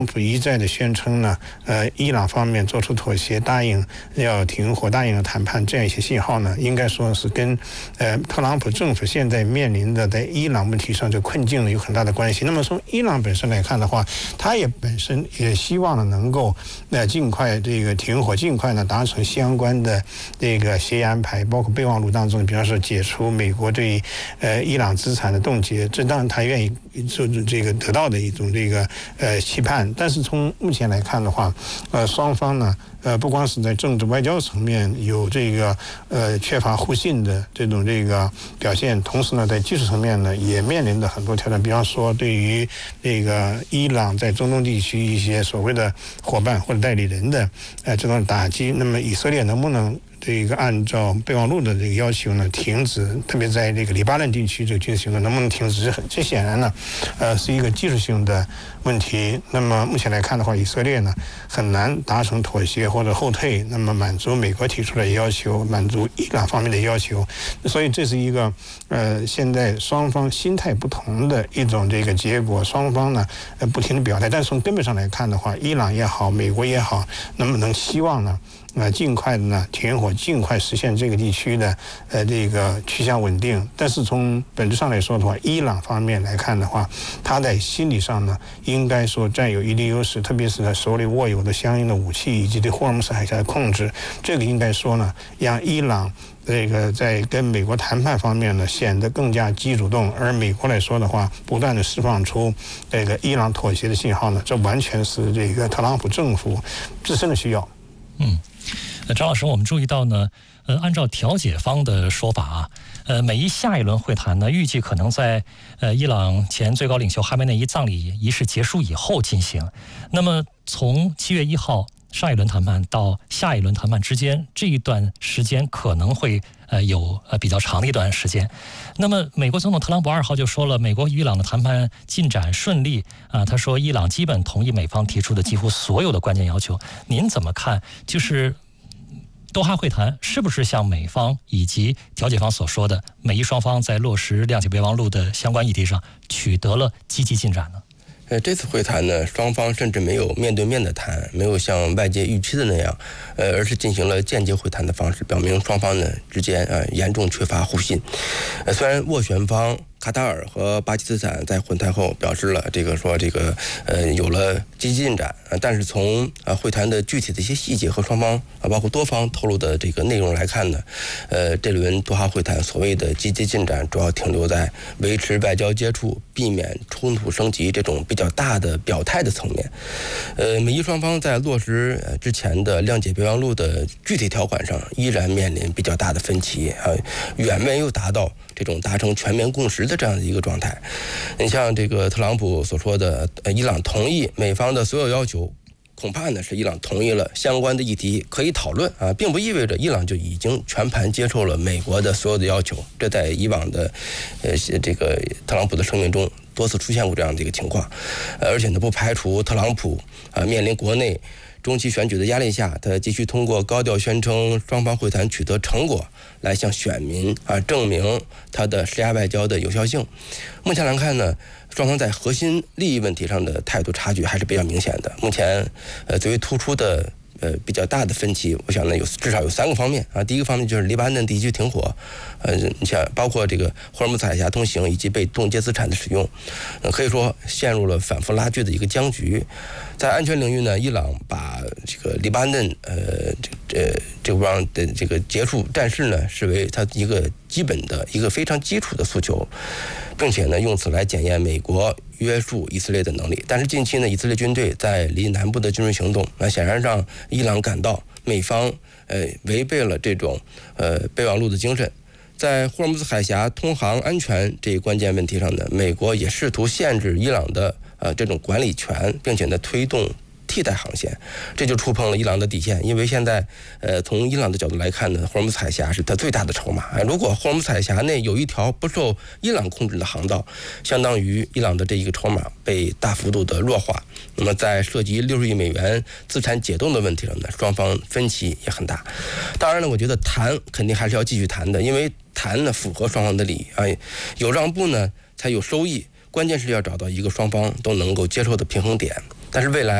普一再的宣称呢，伊朗方面做出妥协，答应要停火，答应要谈判，这样一些信号呢，应该说是跟特朗普政府现在面临的在伊朗问题上这困境呢有很大的关系。那么从伊朗本身来看的话，他本身也希望呢能够尽快这个停火，尽快呢达成相关的这个协议安排，包括备忘录当中，比方说解除美国对伊朗资产的冻结，这当然他愿意做这个得到的一种这个期盼。但是从目前来看的话，双方呢，不光是在政治外交层面有这个缺乏互信的这种这个表现，同时呢，在技术层面呢，也面临着很多挑战。比方说，对于这个伊朗在中东地区一些所谓的伙伴或者代理人的这种打击，那么以色列能不能这个按照备忘录的这个要求呢，停止，特别在这个黎巴嫩地区这个军事行动能不能停止？这显然呢，是一个技术性的问题。那么目前来看的话，以色列呢很难达成妥协或者后退，那么满足美国提出的要求，满足伊朗方面的要求。所以这是一个现在双方心态不同的一种这个结果。双方呢不停的表态，但是从根本上来看的话，伊朗也好，美国也好，能不能希望呢？尽快的呢停火，尽快实现这个地区的这个趋向稳定。但是从本质上来说的话，伊朗方面来看的话，他在心理上呢应该说占有一定优势，特别是他手里握有的相应的武器以及对霍尔木兹海峡的控制，这个应该说呢让伊朗这个在跟美国谈判方面呢显得更加积极主动，而美国来说的话，不断的释放出这个伊朗妥协的信号呢，这完全是这个特朗普政府自身的需要。 张老师，我们注意到呢，按照调解方的说法啊，美伊下一轮会谈呢，预计可能在伊朗前最高领袖哈梅内伊葬礼仪式结束以后进行。那么从7月1号上一轮谈判到下一轮谈判之间，这一段时间可能会有比较长的一段时间。那么美国总统特朗普2号就说了，美国与伊朗的谈判进展顺利啊，他说伊朗基本同意美方提出的几乎所有的关键要求。您怎么看？就是多哈会谈是不是像美方以及调解方所说的，美伊双方在落实谅解备忘录的相关议题上取得了积极进展呢？ 这次会谈呢，双方甚至没有面对面的谈，没有像外界预期的那样，而是进行了间接会谈的方式，表明双方呢之间严重缺乏互信。虽然斡旋方卡塔尔和巴基斯坦在会谈后表示了有了积极进展，但是从会谈的具体的一些细节和双方包括多方透露的这个内容来看呢，这轮多哈会谈所谓的积极进展主要停留在维持外交接触、避免冲突升级这种比较大的表态的层面。美伊双方在落实之前的谅解备忘录的具体条款上依然面临比较大的分歧远没有达到这种达成全面共识的这样的一个状态。你像这个特朗普所说的伊朗同意美方的所有要求，恐怕呢是伊朗同意了相关的议题可以讨论并不意味着伊朗就已经全盘接受了美国的所有的要求。这在以往的这个特朗普的声明中多次出现过这样的一个情况，而且呢不排除特朗普面临国内中期选举的压力下，他继续通过高调宣称双方会谈取得成果来向选民证明他的施压外交的有效性。目前来看呢，双方在核心利益问题上的态度差距还是比较明显的。目前最为突出的比较大的分歧，我想呢至少有3个方面第一个方面就是黎巴嫩地区停火，你像包括这个霍尔木兹海峡通行以及被冻结资产的使用，可以说陷入了反复拉锯的一个僵局。在安全领域呢，伊朗把这个黎巴嫩这个方的这个结束战事呢视为它一个基本的一个非常基础的诉求，并且呢用此来检验美国约束以色列的能力。但是近期呢，以色列军队在离南部的军事行动，显然让伊朗感到美方违背了这种备忘录的精神。在霍尔木兹海峡通航安全这一关键问题上呢，美国也试图限制伊朗的这种管理权，并且呢推动替代航线，这就触碰了伊朗的底线。因为现在从伊朗的角度来看呢，霍尔木兹海峡是它最大的筹码如果霍尔木兹海峡内有一条不受伊朗控制的航道，相当于伊朗的这一个筹码被大幅度的弱化。那么在涉及60亿美元资产解冻的问题上呢，双方分歧也很大。当然呢，我觉得谈肯定还是要继续谈的，因为谈呢符合双方的利益有让步呢才有收益，关键是要找到一个双方都能够接受的平衡点。 但是未来